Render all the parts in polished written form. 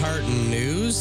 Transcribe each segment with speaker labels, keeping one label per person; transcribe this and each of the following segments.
Speaker 1: Parton news.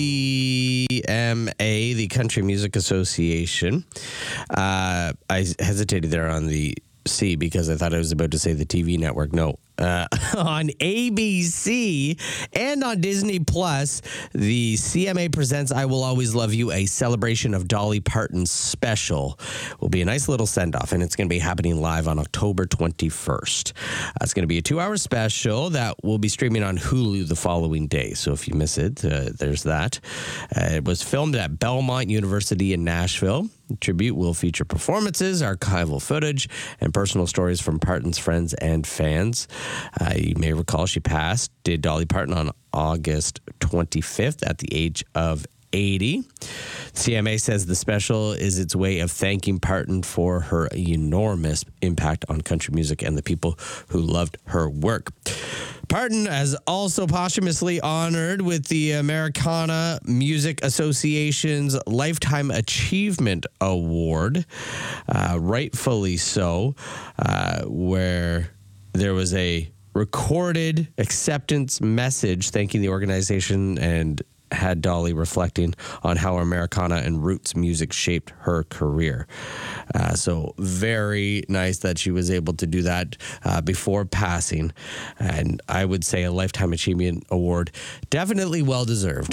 Speaker 1: CMA, the Country Music Association. I hesitated there on the C because I thought I was about to say the TV network. No. On ABC and on Disney Plus, the CMA presents I Will Always Love You, a celebration of Dolly Parton's special. Will be a nice little send-off, and it's going to be happening live on October 21st. It's going to be a 2-hour special that will be streaming on Hulu the following day. So if you miss it, there's that. It was filmed at Belmont University in Nashville. The tribute will feature performances, archival footage, and personal stories from Parton's friends and fans. You may recall she did Dolly Parton on August 25th at the age of 80. CMA says the special is its way of thanking Parton for her enormous impact on country music and the people who loved her work. Parton is also posthumously honored with the Americana Music Association's Lifetime Achievement Award, rightfully so, where there was a recorded acceptance message thanking the organization and had Dolly reflecting on how Americana and roots music shaped her career. So very nice that she was able to do that before passing. And I would say a Lifetime Achievement Award, definitely well-deserved.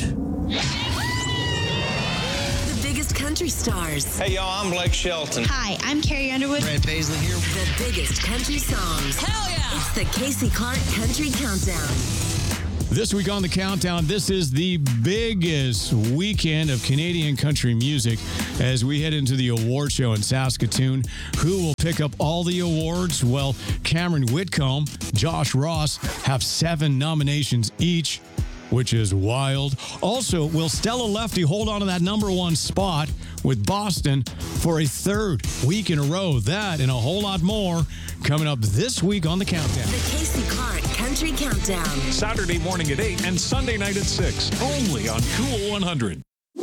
Speaker 2: The biggest country stars.
Speaker 3: Hey, y'all, I'm Blake Shelton.
Speaker 4: Hi, I'm Carrie Underwood.
Speaker 5: Brad Paisley here.
Speaker 2: The biggest country songs.
Speaker 4: Hell yeah!
Speaker 2: It's the Casey Clark Country Countdown.
Speaker 6: This week on the Countdown, this is the biggest weekend of Canadian country music as we head into the award show in Saskatoon. Who will pick up all the awards? Well, Cameron Whitcomb, Josh Ross have 7 nominations each, which is wild. Also, will Stella Lefty hold on to that number 1 spot with Boston for a 3rd week in a row? That and a whole lot more coming up this week on the Countdown.
Speaker 2: The Casey Clark Country Countdown.
Speaker 7: Saturday morning at 8 and Sunday night at 6. Only on Cool 100.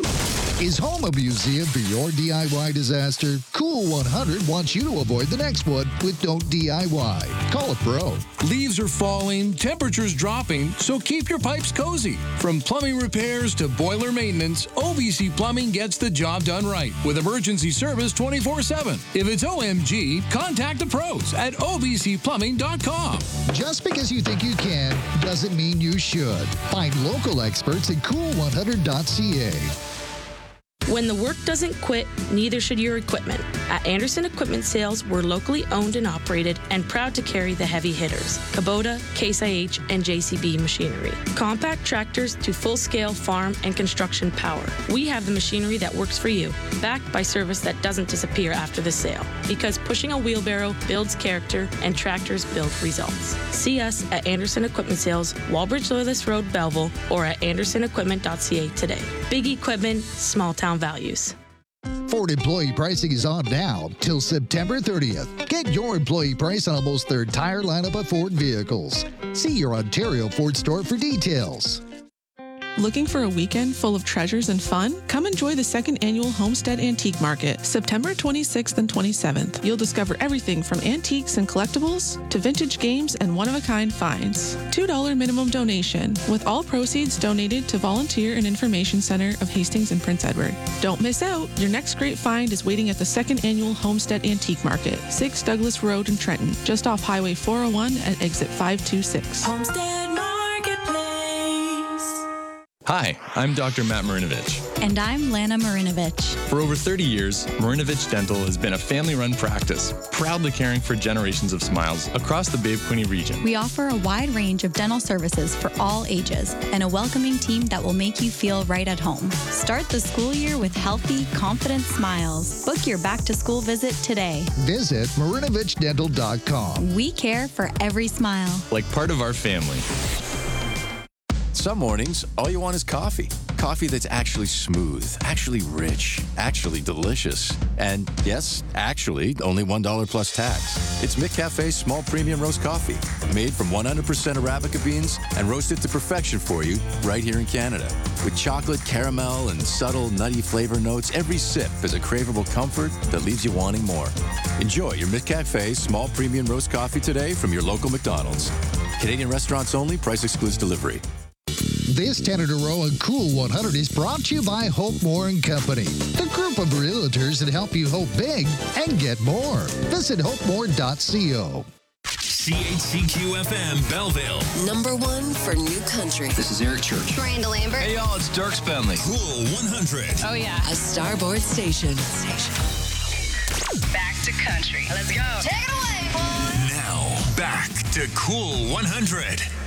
Speaker 8: Is home a museum for your DIY disaster? Cool 100 wants you to avoid the next one with Don't DIY. Call a pro.
Speaker 9: Leaves are falling, temperatures dropping, so keep your pipes cozy. From plumbing repairs to boiler maintenance, OVC Plumbing gets the job done right with emergency service 24/7. If it's OMG, contact the pros at ovcplumbing.com.
Speaker 8: Just because you think you can doesn't mean you should. Find local experts at cool100.ca.
Speaker 10: When the work doesn't quit, neither should your equipment. At Anderson Equipment Sales, we're locally owned and operated and proud to carry the heavy hitters, Kubota, Case IH, and JCB machinery. Compact tractors to full-scale farm and construction power. We have the machinery that works for you, backed by service that doesn't disappear after the sale. Because pushing a wheelbarrow builds character and tractors build results. See us at Anderson Equipment Sales, Walbridge Loyalist Road, Belleville, or at andersonequipment.ca today. Big equipment, small town values.
Speaker 8: Ford employee pricing is on now till September 30th. Get your employee price on almost their entire lineup of Ford vehicles. See your Ontario Ford store for details.
Speaker 11: Looking for a weekend full of treasures and fun? Come enjoy the 2nd annual Homestead Antique Market, September 26th and 27th. You'll discover everything from antiques and collectibles to vintage games and one-of-a-kind finds. $2 minimum donation, with all proceeds donated to Volunteer and Information Center of Hastings and Prince Edward. Don't miss out. Your next great find is waiting at the 2nd annual Homestead Antique Market, 6 Douglas Road in Trenton, just off Highway 401 at exit 526.
Speaker 2: Homestead Marketplace.
Speaker 12: Hi, I'm Dr. Matt Marinovich.
Speaker 13: And I'm Lana Marinovich.
Speaker 12: For over 30 years, Marinovich Dental has been a family-run practice, proudly caring for generations of smiles across the Bay of Quinte region.
Speaker 13: We offer a wide range of dental services for all ages and a welcoming team that will make you feel right at home. Start the school year with healthy, confident smiles. Book your back-to-school visit today.
Speaker 8: Visit marinovicdental.com.
Speaker 13: We care for every smile.
Speaker 12: Like part of our family.
Speaker 14: Some mornings, all you want is coffee. Coffee that's actually smooth, actually rich, actually delicious. And yes, actually, only $1 plus tax. It's McCafe's small premium roast coffee, made from 100% Arabica beans and roasted to perfection for you right here in Canada. With chocolate, caramel, and subtle nutty flavor notes, every sip is a craveable comfort that leaves you wanting more. Enjoy your McCafe small premium roast coffee today from your local McDonald's. Canadian restaurants only, price excludes delivery.
Speaker 8: This 10 in a row on Cool 100 is brought to you by Hope More & Company, the group of realtors that help you hope big and get more. Visit hopemore.co.
Speaker 3: CHCQ-FM Belleville.
Speaker 2: Number one for new country.
Speaker 4: This is Eric Church.
Speaker 5: Miranda Lambert.
Speaker 4: Hey, y'all, it's Dirk Bentley.
Speaker 3: Cool 100.
Speaker 5: Oh, yeah.
Speaker 2: A Starboard station.
Speaker 5: Back to country. Let's go. Take it away, boys.
Speaker 3: Now, back to Cool 100.